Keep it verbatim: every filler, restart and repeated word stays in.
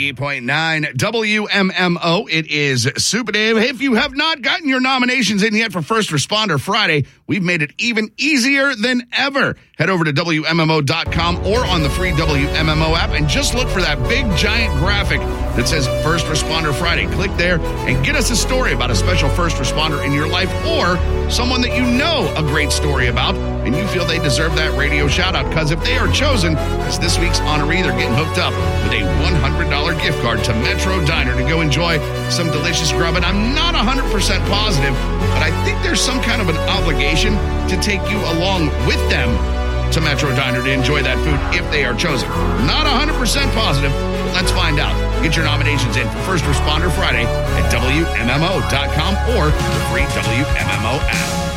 ninety point nine W M M O. It is Super Dave. If you have not gotten your nominations in yet for First Responder Friday, we've made it even easier than ever. Head over to W M M O dot com or on the free W M M O app and just look for that big giant graphic that says First Responder Friday. Click there and get us a story about a special first responder in your life or someone that you know a great story about and you feel they deserve that radio shout out, because if they are chosen as this week's honoree, they're getting hooked up with a one hundred dollars gift card to Metro Diner to go enjoy some delicious grub. And I'm not one hundred percent positive, but I think there's some kind of an obligation to take you along with them to Metro Diner to enjoy that food if they are chosen. Not one hundred percent positive, but let's find out. Get your nominations in for First Responder Friday at W M M O dot com or the free W M M O app.